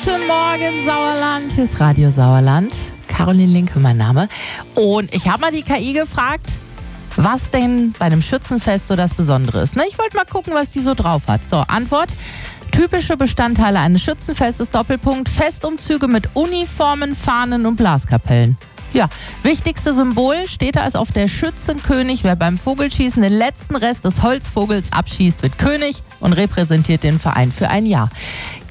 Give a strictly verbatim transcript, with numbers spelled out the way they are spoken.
Guten Morgen, Sauerland. Hier ist Radio Sauerland. Caroline Linke, mein Name. Und ich habe mal die K I gefragt, was denn bei einem Schützenfest so das Besondere ist. Ne, ich wollte mal gucken, was die so drauf hat. So, Antwort. Typische Bestandteile eines Schützenfestes, Doppelpunkt, Festumzüge mit Uniformen, Fahnen und Blaskapellen. Ja, wichtigste Symbol steht da ist auf der Schützenkönig. Wer beim Vogelschießen den letzten Rest des Holzvogels abschießt, wird König und repräsentiert den Verein für ein Jahr.